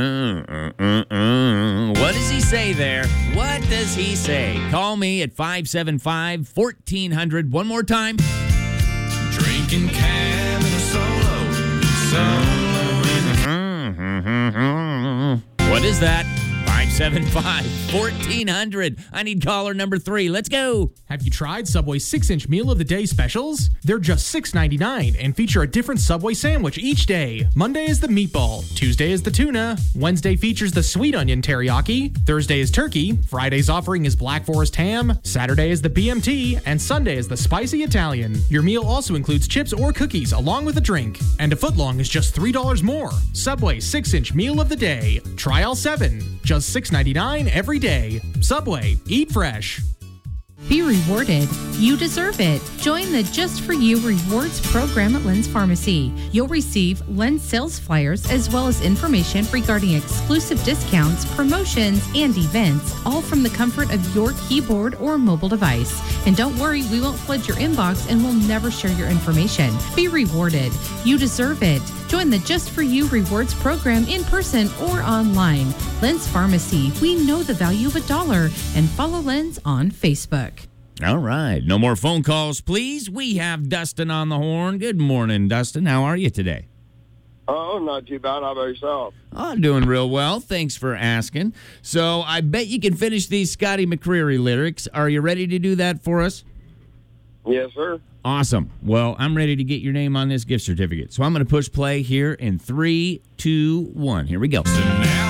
What does he say there? What does he say? Call me at 575-1400. One more time. Drinking cab and a solo. What is that? 575-1400. I need caller number 3. Let's go. Have you tried Subway's 6-inch Meal of the Day specials? They're just $6.99 and feature a different Subway sandwich each day. Monday is the meatball. Tuesday is the tuna. Wednesday features the sweet onion teriyaki. Thursday is turkey. Friday's offering is Black Forest ham. Saturday is the BMT. And Sunday is the spicy Italian. Your meal also includes chips or cookies along with a drink. And a footlong is just $3 more. Subway 6-inch Meal of the Day. Try all 7. Just $6.99 every day. Subway. Eat fresh. Be rewarded. You deserve it. Join the Just For You Rewards program at Lens Pharmacy. You'll receive Lens sales flyers as well as information regarding exclusive discounts, promotions, and events, all from the comfort of your keyboard or mobile device. And don't worry, we won't flood your inbox and we'll never share your information. Be rewarded. You deserve it. Join the Just For You Rewards program in person or online. Lens Pharmacy. We know the value of $1. And follow Lens on Facebook. All right. No more phone calls, please. We have Dustin on the horn. Good morning, Dustin. How are you today? Oh, not too bad. How about yourself? I'm doing real well. Thanks for asking. So I bet you can finish these Scotty McCreery lyrics. Are you ready to do that for us? Yes, sir. Awesome. Well, I'm ready to get your name on this gift certificate. So I'm going to push play here in 3, 2, 1. Here we go. So now